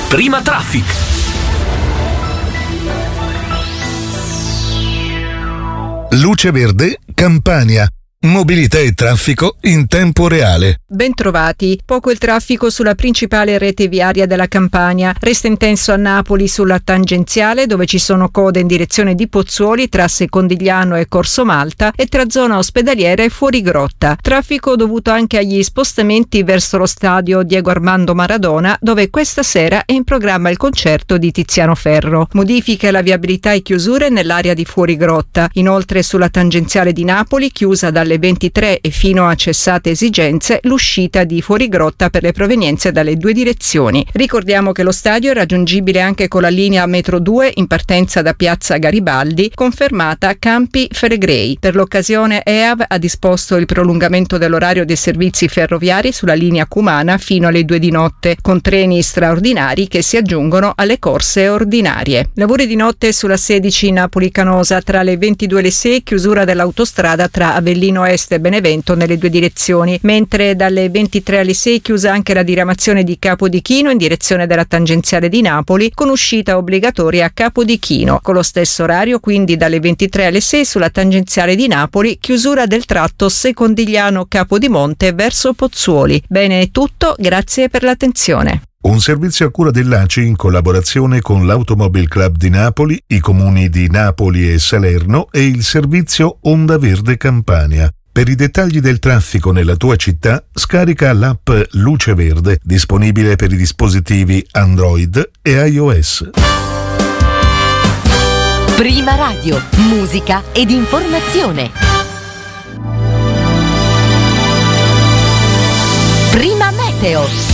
Prima Traffic. Luce Verde, Campania. Mobilità e traffico in tempo reale. Bentrovati. Poco il traffico sulla principale rete viaria della Campania. Resta intenso a Napoli sulla tangenziale, dove ci sono code in direzione di Pozzuoli tra Secondigliano e Corso Malta e tra zona ospedaliera e Fuorigrotta. Traffico dovuto anche agli spostamenti verso lo stadio Diego Armando Maradona, dove questa sera è in programma il concerto di Tiziano Ferro. Modifiche alla viabilità e chiusure nell'area di Fuorigrotta. Inoltre sulla tangenziale di Napoli, chiusa dalle 23 e fino a cessate esigenze, l'uscita di Fuorigrotta per le provenienze dalle due direzioni. Ricordiamo che lo stadio è raggiungibile anche con la linea Metro 2 in partenza da Piazza Garibaldi, confermata Campi Flegrei. Per l'occasione EAV ha disposto il prolungamento dell'orario dei servizi ferroviari sulla linea Cumana fino alle 2 di notte, con treni straordinari che si aggiungono alle corse ordinarie. Lavori di notte sulla 16 Napoli-Canosa tra le 22 e le 6, chiusura dell'autostrada tra Avellino Est e Benevento nelle due direzioni, mentre dalle 23 alle 6 chiusa anche la diramazione di Capodichino in direzione della tangenziale di Napoli, con uscita obbligatoria a Capodichino. Con lo stesso orario, quindi dalle 23 alle 6 sulla tangenziale di Napoli, chiusura del tratto Secondigliano-Capodimonte verso Pozzuoli. Bene, è tutto, grazie per l'attenzione. Un servizio a cura dell'ACI in collaborazione con l'Automobile Club di Napoli, i comuni di Napoli e Salerno e il servizio Onda Verde Campania. Per i dettagli del traffico nella tua città, scarica l'app Luce Verde, disponibile per i dispositivi Android e iOS. Prima Radio, musica ed informazione. Prima Meteo.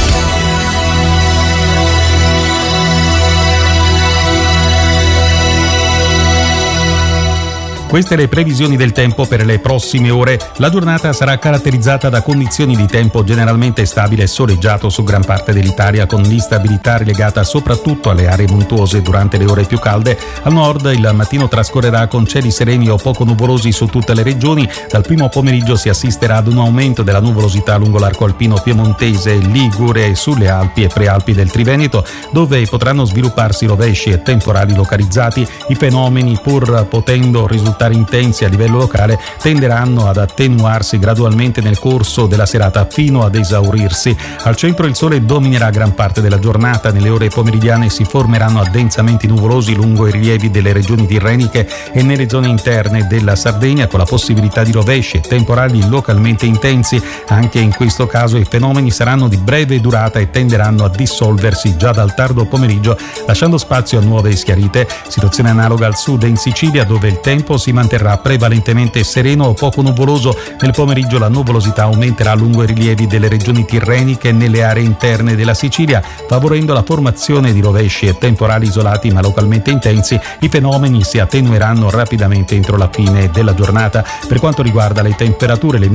Queste le previsioni del tempo per le prossime ore. La giornata sarà caratterizzata da condizioni di tempo generalmente stabile e soleggiato su gran parte dell'Italia, con l'instabilità relegata soprattutto alle aree montuose durante le ore più calde. Al nord il mattino trascorrerà con cieli sereni o poco nuvolosi su tutte le regioni. Dal primo pomeriggio si assisterà ad un aumento della nuvolosità lungo l'arco alpino piemontese, ligure e sulle Alpi e prealpi del Triveneto, dove potranno svilupparsi rovesci e temporali localizzati. I fenomeni, pur potendo risultare intensi a livello locale, tenderanno ad attenuarsi gradualmente nel corso della serata fino ad esaurirsi. Al centro il sole dominerà gran parte della giornata. Nelle ore pomeridiane si formeranno addensamenti nuvolosi lungo i rilievi delle regioni tirreniche e nelle zone interne della Sardegna, con la possibilità di rovesci e temporali localmente intensi. Anche in questo caso i fenomeni saranno di breve durata e tenderanno a dissolversi già dal tardo pomeriggio, lasciando spazio a nuove schiarite. Situazione analoga al sud e in Sicilia, dove il tempo si manterrà prevalentemente sereno o poco nuvoloso. Nel pomeriggio la nuvolosità aumenterà lungo i rilievi delle regioni tirreniche e nelle aree interne della Sicilia, favorendo la formazione di rovesci e temporali isolati ma localmente intensi. I fenomeni si attenueranno rapidamente entro la fine della giornata. Per quanto riguarda le temperature, le